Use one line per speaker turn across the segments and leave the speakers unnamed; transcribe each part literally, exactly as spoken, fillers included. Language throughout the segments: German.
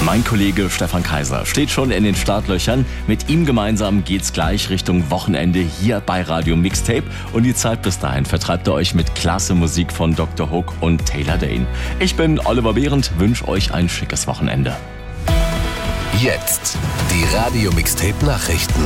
Mein Kollege Stefan Kaiser steht schon in den Startlöchern. Mit ihm gemeinsam geht's gleich Richtung Wochenende hier bei Radio Mixtape. Und die Zeit bis dahin vertreibt er euch mit klasse Musik von Doktor Hook und Taylor Dayne. Ich bin Oliver Behrendt, wünsche euch ein schickes Wochenende.
Jetzt die Radio Mixtape Nachrichten.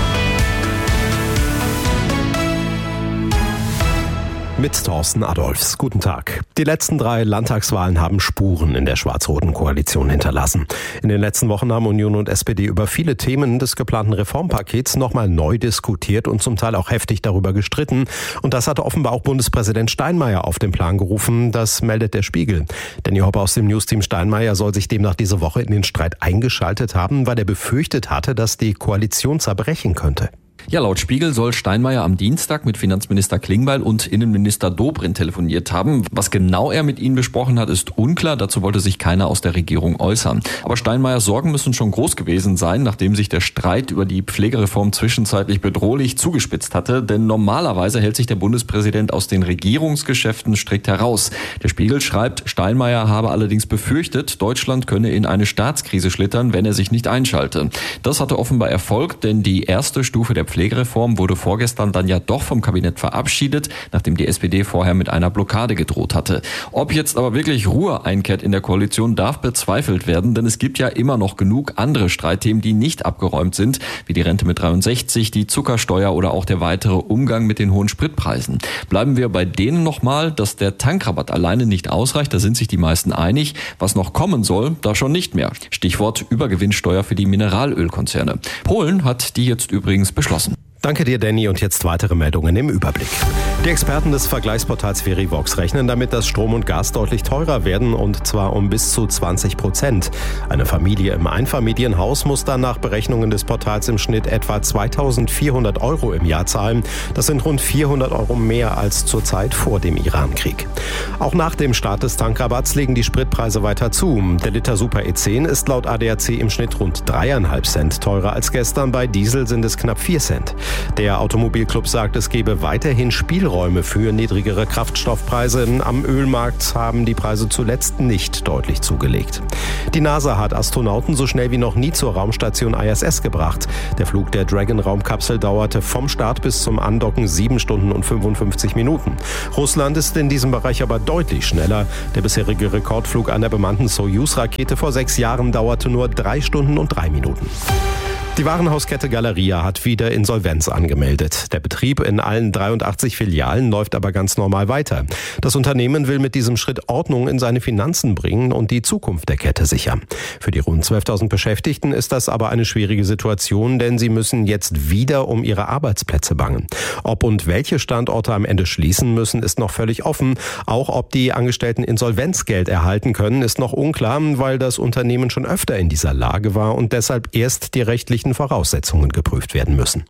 Mit Thorsten Adolfs. Guten Tag. Die letzten drei Landtagswahlen haben Spuren in der schwarz-roten Koalition hinterlassen. In den letzten Wochen haben Union und S P D über viele Themen des geplanten Reformpakets nochmal neu diskutiert und zum Teil auch heftig darüber gestritten. Und das hatte offenbar auch Bundespräsident Steinmeier auf den Plan gerufen. Das meldet der Spiegel. Danny Hoppe aus dem Newsteam Steinmeier soll sich demnach diese Woche in den Streit eingeschaltet haben, weil er befürchtet hatte, dass die Koalition zerbrechen könnte.
Ja, laut Spiegel soll Steinmeier am Dienstag mit Finanzminister Klingbeil und Innenminister Dobrindt telefoniert haben. Was genau er mit ihnen besprochen hat, ist unklar. Dazu wollte sich keiner aus der Regierung äußern. Aber Steinmeiers Sorgen müssen schon groß gewesen sein, nachdem sich der Streit über die Pflegereform zwischenzeitlich bedrohlich zugespitzt hatte. Denn normalerweise hält sich der Bundespräsident aus den Regierungsgeschäften strikt heraus. Der Spiegel schreibt, Steinmeier habe allerdings befürchtet, Deutschland könne in eine Staatskrise schlittern, wenn er sich nicht einschalte. Das hatte offenbar Erfolg, denn die erste Stufe der Pflegereform wurde vorgestern dann ja doch vom Kabinett verabschiedet, nachdem die S P D vorher mit einer Blockade gedroht hatte. Ob jetzt aber wirklich Ruhe einkehrt in der Koalition, darf bezweifelt werden, denn es gibt ja immer noch genug andere Streitthemen, die nicht abgeräumt sind, wie die Rente mit dreiundsechzig, die Zuckersteuer oder auch der weitere Umgang mit den hohen Spritpreisen. Bleiben wir bei denen nochmal, dass der Tankrabatt alleine nicht ausreicht, da sind sich die meisten einig. Was noch kommen soll, da schon nicht mehr. Stichwort Übergewinnsteuer für die Mineralölkonzerne. Polen hat die jetzt übrigens beschlossen.
Danke dir, Danny, und jetzt weitere Meldungen im Überblick. Die Experten des Vergleichsportals Verivox rechnen damit, dass Strom und Gas deutlich teurer werden, und zwar um bis zu zwanzig Prozent. Eine Familie im Einfamilienhaus muss dann nach Berechnungen des Portals im Schnitt etwa zweitausendvierhundert Euro im Jahr zahlen. Das sind rund vierhundert Euro mehr als zur Zeit vor dem Irankrieg. Auch nach dem Start des Tankrabatts legen die Spritpreise weiter zu. Der Liter Super E zehn ist laut A D A C im Schnitt rund dreieinhalb Cent teurer als gestern. Bei Diesel sind es knapp vier Cent. Der Automobilclub sagt, es gebe weiterhin Spielräume für niedrigere Kraftstoffpreise. Am Ölmarkt haben die Preise zuletzt nicht deutlich zugelegt. Die NASA hat Astronauten so schnell wie noch nie zur Raumstation I S S gebracht. Der Flug der Dragon-Raumkapsel dauerte vom Start bis zum Andocken sieben Stunden und fünfundfünfzig Minuten. Russland ist in diesem Bereich aber deutlich schneller. Der bisherige Rekordflug einer bemannten Soyuz-Rakete vor sechs Jahren dauerte nur drei Stunden und drei Minuten. Die Warenhauskette Galeria hat wieder Insolvenz angemeldet. Der Betrieb in allen dreiundachtzig Filialen läuft aber ganz normal weiter. Das Unternehmen will mit diesem Schritt Ordnung in seine Finanzen bringen und die Zukunft der Kette sichern. Für die rund zwölftausend Beschäftigten ist das aber eine schwierige Situation, denn sie müssen jetzt wieder um ihre Arbeitsplätze bangen. Ob und welche Standorte am Ende schließen müssen, ist noch völlig offen. Auch ob die Angestellten Insolvenzgeld erhalten können, ist noch unklar, weil das Unternehmen schon öfter in dieser Lage war und deshalb erst die rechtlichen Voraussetzungen geprüft werden müssen.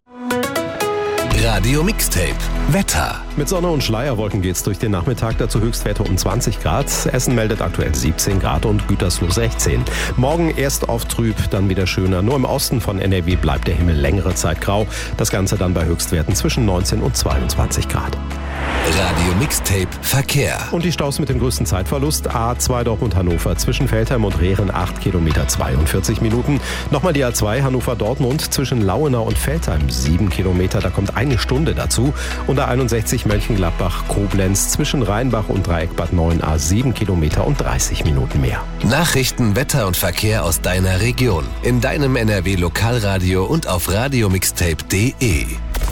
Radio Mixtape Wetter.
Mit Sonne und Schleierwolken geht's durch den Nachmittag, dazu Höchstwerte um zwanzig Grad. Essen meldet aktuell siebzehn Grad und Gütersloh sechzehn. Morgen erst oft trüb, dann wieder schöner. Nur im Osten von N R W bleibt der Himmel längere Zeit grau. Das Ganze dann bei Höchstwerten zwischen neunzehn und zweiundzwanzig Grad.
Radio Mixtape Verkehr.
Und die Staus mit dem größten Zeitverlust. A zwei Dortmund-Hannover zwischen Veltheim und Rehren acht Kilometer zweiundvierzig Minuten. Nochmal die A zwei Hannover-Dortmund zwischen Lauenau und Veltheim sieben Kilometer, da kommt eine Stunde dazu. Und A einundsechzig Mönchengladbach-Koblenz zwischen Rheinbach und Dreieck-Bad neun A sieben Kilometer und dreißig Minuten mehr.
Nachrichten, Wetter und Verkehr aus deiner Region. In deinem N R W Lokalradio und auf radiomixtape punkt de.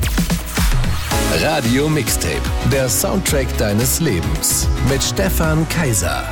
Radio Mixtape, der Soundtrack deines Lebens. Mit Stefan Kaiser.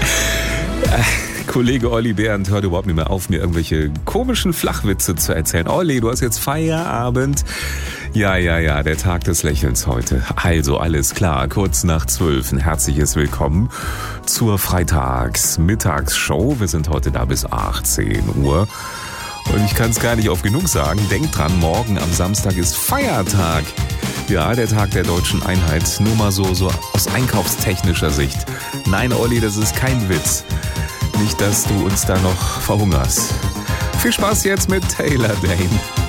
Kollege Olli Behrendt hört überhaupt nicht mehr auf, mir irgendwelche komischen Flachwitze zu erzählen. Olli, du hast jetzt Feierabend. Ja, ja, ja, der Tag des Lächelns heute. Also alles klar, kurz nach zwölf. Ein herzliches Willkommen zur Freitags-Mittagsshow. Wir sind heute da bis achtzehn Uhr. Und ich kann es gar nicht oft genug sagen. Denkt dran, morgen am Samstag ist Feiertag. Ja, der Tag der deutschen Einheit. Nur mal so, so aus einkaufstechnischer Sicht. Nein, Olli, das ist kein Witz. Nicht, dass du uns da noch verhungerst. Viel Spaß jetzt mit Taylor Dayne.